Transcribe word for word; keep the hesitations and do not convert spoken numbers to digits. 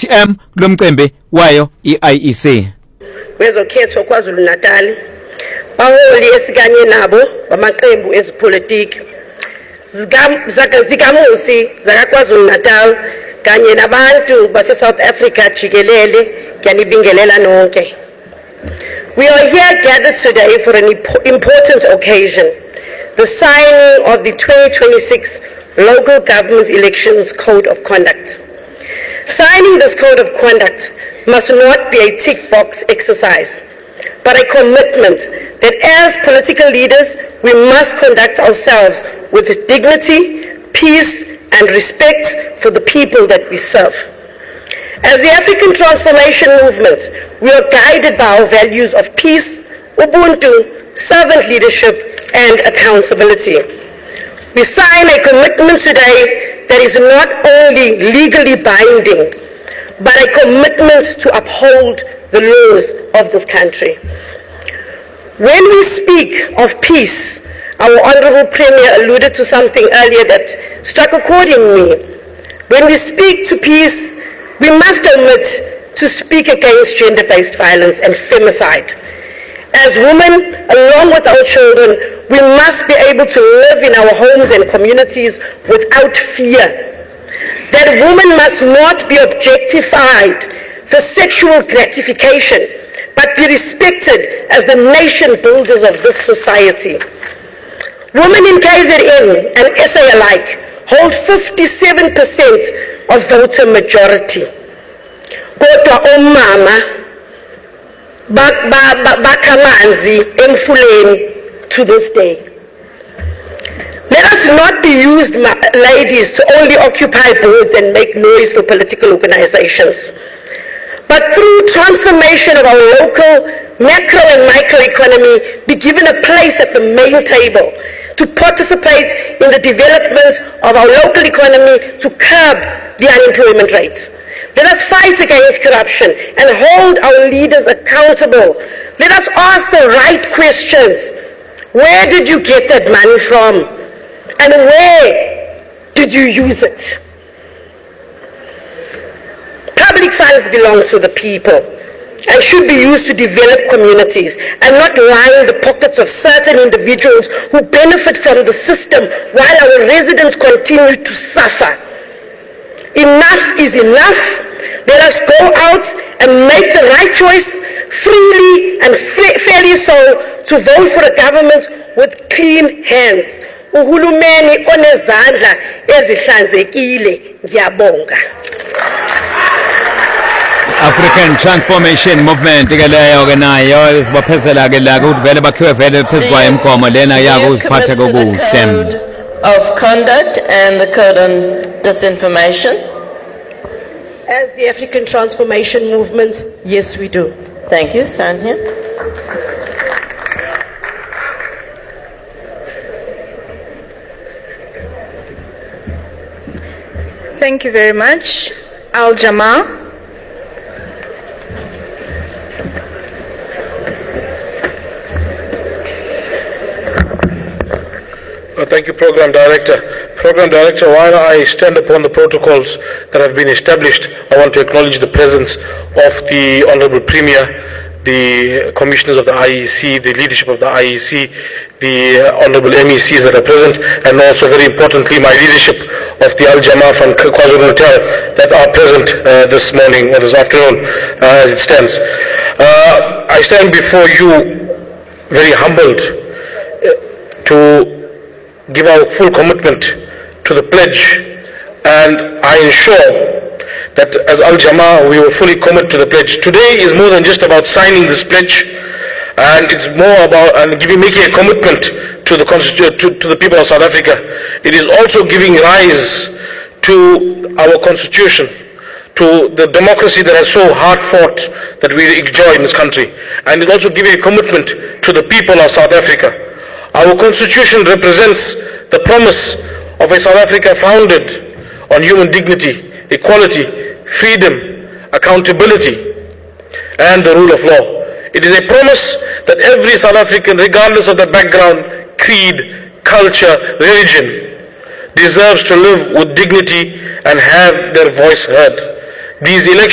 T M kulomcimbi wayo i-I E C. Wezokhetho KwaZulu Natal baholi esikanye nabo bamaqembu ezipolitiki zikamusi zakwaZulu Natal kanye nabantu base South Africa jikelele ngiyanibingelela nonke. We are here gathered today for an important occasion, the signing of the twenty twenty-six Local Government Elections Code of Conduct. Signing this Code of Conduct must not be a tick box exercise, but a commitment that as political leaders we must conduct ourselves with dignity, peace and respect for the people that we serve. As the African Transformation Movement, we are guided by our values of peace, Ubuntu, servant leadership, and accountability. We sign a commitment today that is not only legally binding, but a commitment to uphold the laws of this country. When we speak of peace, our Honorable Premier alluded to something earlier that struck a chord in me. When we speak to peace, we must omit to speak against gender-based violence and femicide. As women, along with our children, we must be able to live in our homes and communities without fear. That women must not be objectified for sexual gratification, but be respected as the nation builders of this society. Women in K Z N and S A alike hold fifty-seven percent of voter majority. Kodwa omama bakamanzi emfuleni to this day. Let us not be used, ladies, to only occupy boards and make noise for political organizations, but through transformation of our local macro and microeconomy, be given a place at the main table to participate in the development of our local economy to curb the unemployment rate. Let us fight against corruption and hold our leaders accountable. Let us ask the right questions. Where did you get that money from? And where did you use it? Public funds belong to the people and should be used to develop communities and not line the pockets of certain individuals who benefit from the system while our residents continue to suffer. Enough is enough. Let us go out and make the right choice, freely and fairly so, to vote for a government with clean hands. Uhulumeni onezandla ezihlanzekile, ngiyabonga. African Transformation Movement ikeleyo ke nayo sibaphezela ke la ukuthi vele bakhiwe vele phezukwa emgomo lena yako uziphathe kokuhle. Of conduct and the code on disinformation. As the African Transformation Movement, yes we do. Thank you, Sanya. Thank you very much. Al Jamal. Uh, thank you, Program Director. Program Director, while I stand upon the protocols that have been established, I want to acknowledge the presence of the Honorable Premier, the commissioners of the I E C, the leadership of the I E C, the uh, Honorable M E Cs that are present, and also very importantly my leadership of the Al Jamaa from KwaZulu Natal that are present uh, this morning or this afternoon uh, as it stands. Uh, I stand before you very humbled uh, to give our full commitment to the pledge, and I ensure that as Al Jamaa we will fully commit to the pledge. Today is more than just about signing this pledge, and it's more about and giving, making a commitment to the constitu- to, to the people of South Africa. It is also giving rise to our constitution, to the democracy that is so hard fought that we enjoy in this country, and it's also giving a commitment to the people of South Africa. Our constitution represents the promise of a South Africa founded on human dignity, equality, freedom, accountability, and the rule of law. It is a promise that every South African, regardless of their background, creed, culture, religion, deserves to live with dignity and have their voice heard. These elections